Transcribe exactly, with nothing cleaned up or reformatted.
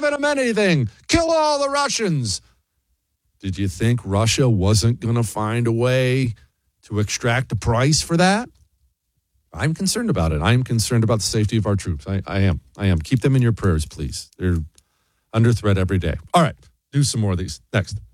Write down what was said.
giving them anything. Kill all the Russians. Did you think Russia wasn't going to find a way to extract a price for that? I'm concerned about it. I'm concerned about the safety of our troops. I, I am. I am. Keep them in your prayers, please. They're under threat every day. All right. Do some more of these. Next.